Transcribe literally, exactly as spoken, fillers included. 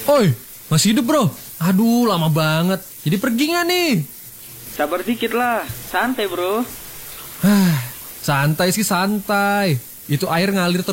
Oi, masih hidup bro? Aduh, lama banget. Jadi pergi nggak nih? Sabar dikit lah, santai bro. Hah, santai sih santai. Itu air ngalir terus.